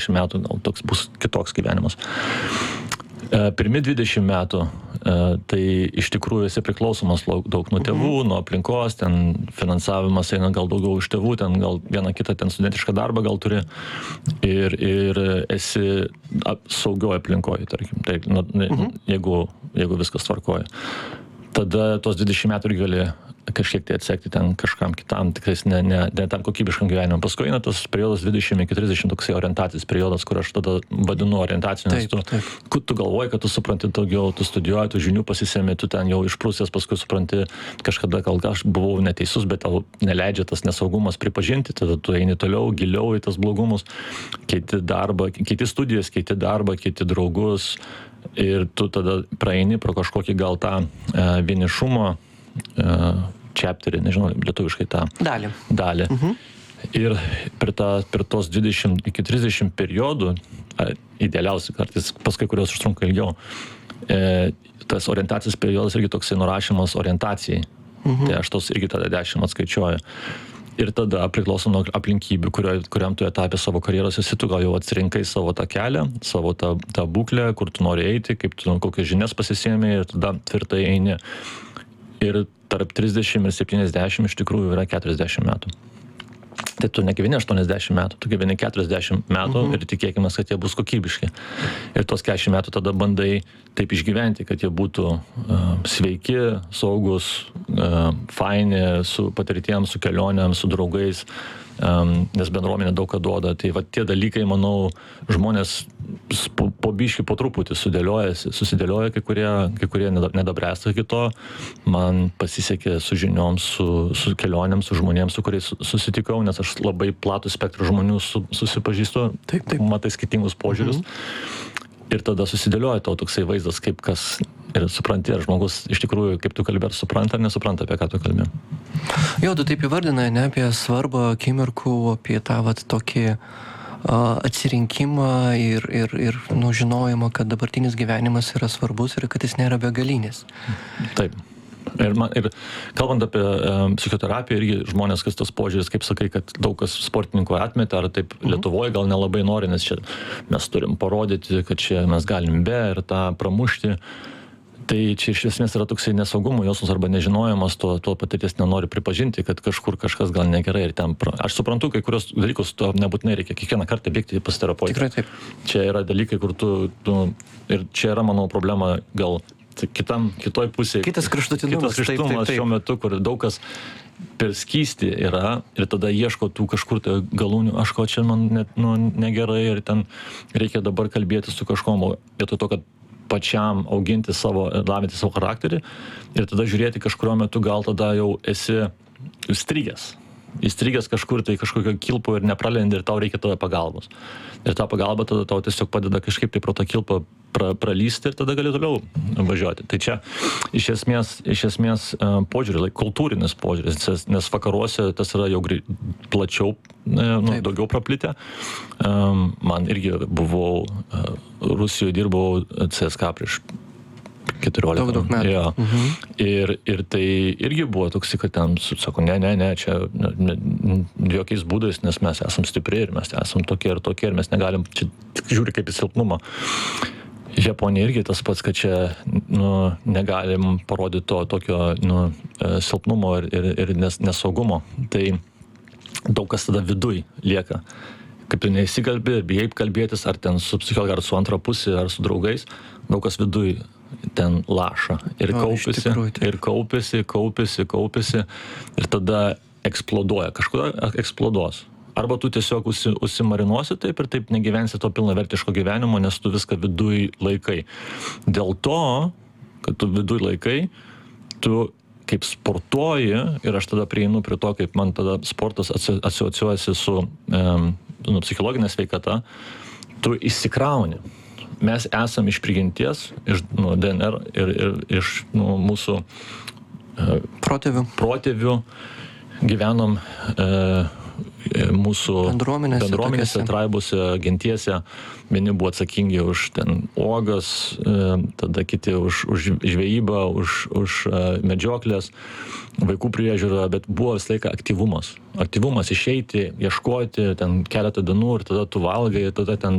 metų gal toks bus kitoks gyvenimas. Pirmi 20 metų, tai iš tikrųjų esi priklausomas daug nuo tėvų, nuo aplinkos, ten finansavimas eina gal daugiau iš tėvų, ten gal vieną kitą ten studentišką darbą gal turi ir esi saugioje aplinkoje, tarkim, tai, jeigu viskas tvarkoja. Tada tos 20 metų ir gali kažkiek tai atsekti ten kažkam kitam, tikrais ne tam kokybiškam gyvenimui. Paskui eina tas periodas 20 iki 30, toksai orientacijos periodas, kur aš tada vadinu orientaciniu, nes tu galvoji, kad tu supranti daugiau, tu studijuoji, tu žinių pasisemi, tu ten jau išprūsęs, paskui supranti, kažkada gal aš buvau neteisus, bet tau neleidžia tas nesaugumas pripažinti, tada tu eini toliau, giliau į tas blogumus, keiti darbą, keiti studijas, keiti darbą, keiti draugus ir tu tada praeini pro kažkokį gal tą vienišumo chapterį, nežinau, lietuviškai tą dalį. Ir per tos 20 iki 30 periodų, idealiausiai kartais, pas kai kurios užtrunka ilgiau, tas orientacijos periodas irgi toksai nurašymas orientacijai. Tai aš tos irgi tada 10 atskaičiuoju. Ir tada priklauso nuo aplinkybių, kuriam tu etapė savo karjeros esi, tu gal jau atsirinkai savo tą kelią, savo tą būklę, kur tu nori eiti, kaip tu kokias žinias pasisėmė ir tada tvirtai eini. Ir tarp 30 ir 70 iš tikrųjų yra 40 metų. Tai tu negyveni 80 metų, tu gyveni 40 metų ir tikėkime, kad jie bus kokybiški. Ir tos 40 metų tada bandai taip išgyventi, kad jie būtų sveiki, saugus, faini, su patirtiem, su kelionėm, su draugais, nes bendruomenė daug ką duoda. Tai va tie dalykai, manau, žmonės po biškį, po truputį susidėlioja, kai kurie nedabręsta iki to. Man pasisekė su žiniom, su kelionėm, su žmonėms, su kuriais susitikau, nes aš labai platų spektrą žmonių susipažįstu, matai skirtingus požiūrius. Ir tada susidėlioja tau toksai vaizdas, kaip kas, ir supranti, ar žmogus iš tikrųjų, kaip tu kalbė, ar supranta, ar nesupranta, apie ką tu kalbė. Jo, tu taip įvardinai, ne, apie svarbą akimirkų, apie tą vat tokį atsirinkimą ir žinojimą, kad dabartinis gyvenimas yra svarbus ir kad jis nėra begalinis. Taip. Ir kalbant apie psichoterapiją, irgi žmonės, kas tas požiūris, kaip sakai, kad daug kas sportininkų atmetė, ar taip Lietuvoje gal nelabai nori, nes čia mes turim parodyti, kad čia mes galim ir tą pramušti. Tai čia iš esmės yra toksai nesaugumo jausmas arba nežinojimas, to patirties nenori pripažinti, kad kažkur kažkas gal negerai ir ten. Aš suprantu, kai kurios dalykus to nebūtinai reikia kiekvieną kartą bėgti pas terapeutą. Tikrai taip. Čia yra dalykai, kur ir čia yra, manau, problema gal kitoj pusėje. Kitas kraštutinumas šiuo metu, kur daug kas per skystį yra ir tada ieško tų kažkur tai galūnių, aš ko čia man net negerai ir ten reikia dabar kalbėti su kažkom, vietoj to, kad pačiam auginti lavinti savo charakterį ir tada žiūrėti kažkurio metu, gal tada jau esi įstrigęs kažkur tai kažkokio kilpo ir nepralendi ir tau reikia tada pagalbos. Ir ta pagalba tada tau tiesiog padeda kažkaip tai pro tą kilpą pralysti ir tada gali toliau važiuoti. Tai čia iš esmės požiūrį, kultūrinis požiūris, nes vakaruose tas yra jau plačiau, daugiau praplitę. Man irgi buvau Rusijoje, dirbau CSKA prieš 14 metų. Ja. Ir tai irgi buvo toks, kad ten sako, ne, čia jokiais būdais, nes mes esam stipri ir mes esam tokie ir mes negalim, čia žiūri kaip į silpnumą. Japonija irgi tas pats, kad čia negalim parodyti to tokio silpnumo ir nesaugumo. Tai daug kas tada viduj lieka. Kaip tu neįsikalbi, bijai kalbėtis, ar ten su psichologu, ar su antra pusė, ar su draugais, daug kas viduj ten laša ir kaupiasi ir tada eksploduoja, kažkada eksploduos. Arba tu tiesiog užsimarinuosi taip ir taip negyvensi to pilnavertiško gyvenimo, nes tu viską viduj laikai. Dėl to, kad tu viduj laikai, tu kaip sportuoji, ir aš tada prieinu prie to, kaip man tada sportas asociuojasi su psichologinė sveikata, tu įsikrauni. Mes esam iš prigimties, iš DNR ir iš mūsų protėvių gyvenom mūsų bendruomenėse, traibose, gentiese. Vieni buvo atsakingi už ten uogas, tada kiti už žvejybą, už medžioklės, vaikų priežiūrą, bet buvo visą laiką aktyvumas. Aktyvumas išeiti, ieškoti ten keletą dienų ir tada tu valgai, tada ten